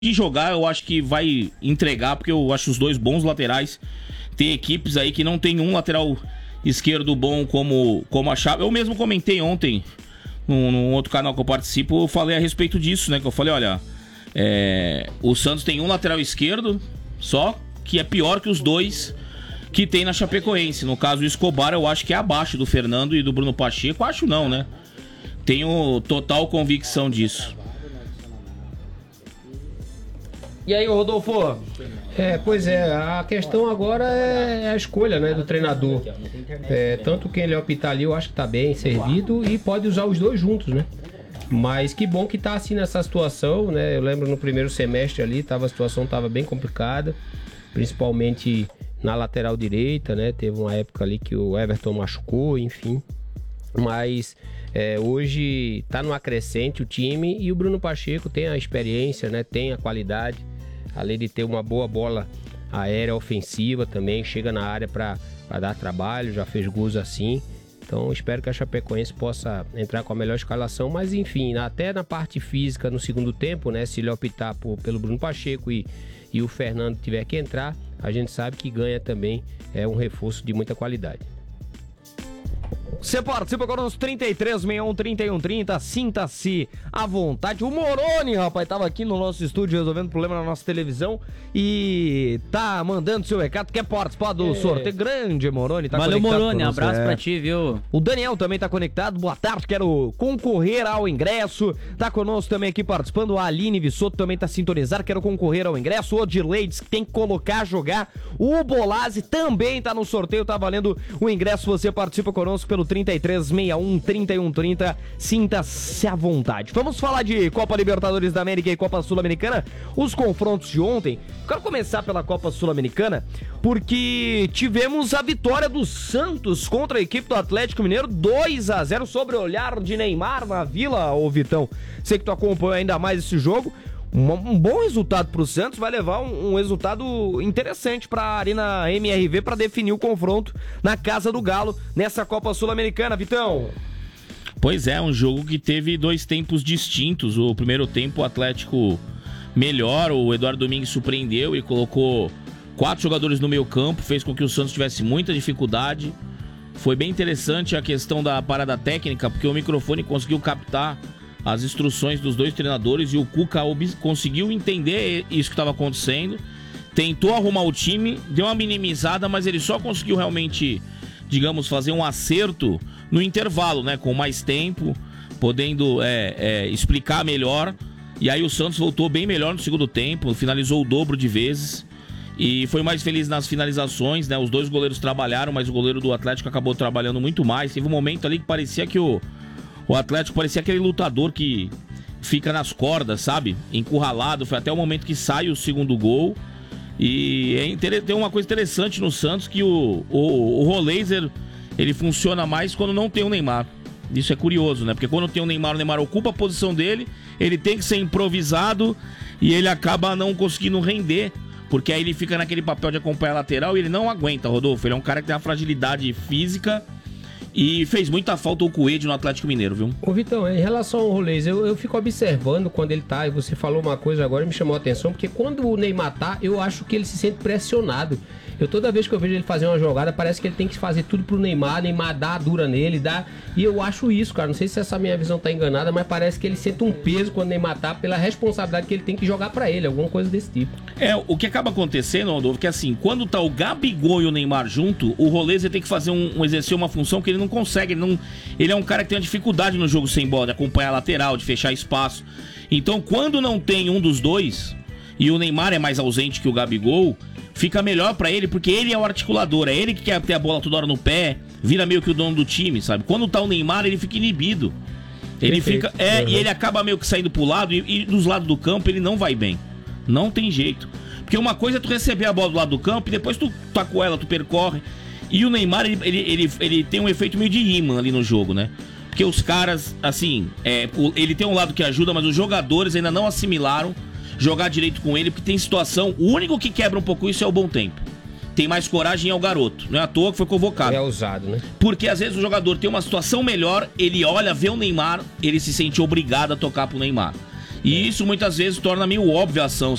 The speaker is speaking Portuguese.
de jogar, eu acho que vai entregar, porque eu acho os dois bons laterais. Tem equipes aí que não tem um lateral esquerdo bom como a Chape. Eu mesmo comentei ontem, num outro canal que eu participo, eu falei a respeito disso, né? Que eu falei, olha, o Santos tem um lateral esquerdo só, que é pior que os dois que tem na Chapecoense. No caso, o Escobar eu acho que é abaixo do Fernando e do Bruno Pacheco. Acho não, né? Tenho total convicção disso. E aí, Rodolfo? Pois é, a questão agora é a escolha, né, do treinador. Tanto quem ele optar ali, eu acho que tá bem servido e pode usar os dois juntos, né? Mas que bom que tá assim nessa situação, né? Eu lembro no primeiro semestre ali, a situação tava bem complicada, principalmente na lateral direita, né? Teve uma época ali que o Everton machucou, enfim. Mas hoje tá numa crescente o time e o Bruno Pacheco tem a experiência, né? Tem a qualidade, além de ter uma boa bola aérea ofensiva também, chega na área para dar trabalho, já fez gols assim. Então espero que a Chapecoense possa entrar com a melhor escalação, mas enfim, até na parte física no segundo tempo, né? Se ele optar pelo Bruno Pacheco e o Fernando tiver que entrar, a gente sabe que ganha também um reforço de muita qualidade. Você participa conosco, 3361-3130, sinta-se à vontade. O Moroni, rapaz, tava aqui no nosso estúdio resolvendo problema na nossa televisão e tá mandando seu recado, quer participar do sorteio. Grande Moroni, tá Valeu, conectado Moroni, conosco. abraço pra ti, viu? O Daniel também tá conectado, boa tarde, quero concorrer ao ingresso. Tá conosco também aqui participando, a Aline Vissoto também tá sintonizada, quero concorrer ao ingresso. O Odirley diz que tem que colocar, jogar. O Bolazzi também tá no sorteio, tá valendo o ingresso. Você participa conosco pelo 3361-3130, sinta-se à vontade. Vamos falar de Copa Libertadores da América e Copa Sul-Americana, os confrontos de ontem. Quero começar pela Copa Sul-Americana, porque tivemos a vitória do Santos contra a equipe do Atlético Mineiro, 2-0, sobre o olhar de Neymar na Vila, ô Vitão. Sei que tu acompanhou ainda mais esse jogo. Um bom resultado pro Santos, vai levar um resultado interessante pra Arena MRV para definir o confronto na Casa do Galo nessa Copa Sul-Americana, Vitão. Pois é, um jogo que teve dois tempos distintos. O primeiro tempo o Atlético melhor, o Eduardo Domingues surpreendeu e colocou 4 jogadores no meio campo, fez com que o Santos tivesse muita dificuldade. Foi bem interessante a questão da parada técnica, porque o microfone conseguiu captar as instruções dos dois treinadores e o Cuca conseguiu entender isso que estava acontecendo, tentou arrumar o time, deu uma minimizada, mas ele só conseguiu realmente, digamos, fazer um acerto no intervalo, né, com mais tempo, podendo explicar melhor, e aí o Santos voltou bem melhor no segundo tempo, finalizou o dobro de vezes e foi mais feliz nas finalizações, né, os dois goleiros trabalharam, mas o goleiro do Atlético acabou trabalhando muito mais. Teve um momento ali que parecia que o Atlético parecia aquele lutador que fica nas cordas, sabe? Encurralado. Foi até o momento que sai o segundo gol. E tem uma coisa interessante no Santos, que o Roleiser, ele funciona mais quando não tem o Neymar. Isso é curioso, né? Porque quando tem o Neymar ocupa a posição dele, ele tem que ser improvisado e ele acaba não conseguindo render, porque aí ele fica naquele papel de acompanhar a lateral e ele não aguenta, Rodolfo. Ele é um cara que tem uma fragilidade física. E fez muita falta o Coelho no Atlético Mineiro, viu? Ô Vitão, em relação ao Rolês, eu fico observando quando ele tá, e você falou uma coisa agora e me chamou a atenção, porque quando o Neymar tá, eu acho que ele se sente pressionado. Toda vez que eu vejo ele fazer uma jogada, parece que ele tem que fazer tudo pro Neymar dá dura nele, e eu acho isso, cara, não sei se essa minha visão tá enganada, mas parece que ele sente um peso quando o Neymar tá, pela responsabilidade que ele tem que jogar pra ele, alguma coisa desse tipo. O que acaba acontecendo, Rodolfo, que assim, quando tá o Gabigol e o Neymar junto, o Rolês tem que fazer exercer uma função que ele não consegue, ele é um cara que tem uma dificuldade no jogo sem bola, de acompanhar a lateral, de fechar espaço. Então, quando não tem um dos dois, e o Neymar é mais ausente que o Gabigol, fica melhor pra ele, porque ele é o articulador, é ele que quer ter a bola toda hora no pé, vira meio que o dono do time, sabe? Quando tá o Neymar, ele fica inibido. Ele fica, e ele acaba meio que saindo pro lado, e dos lados do campo ele não vai bem. Não tem jeito. Porque uma coisa é tu receber a bola do lado do campo e depois tu tá com ela, tu percorre. E o Neymar, ele tem um efeito meio de imã ali no jogo, né? Porque os caras, assim, ele tem um lado que ajuda, mas os jogadores ainda não assimilaram jogar direito com ele, porque tem situação, o único que quebra um pouco isso é o Bom Tempo. Tem mais coragem é o garoto, não é à toa que foi convocado. É ousado, né? Porque às vezes o jogador tem uma situação melhor, ele olha, vê o Neymar, ele se sente obrigado a tocar pro Neymar. E isso muitas vezes torna meio óbvia a ação.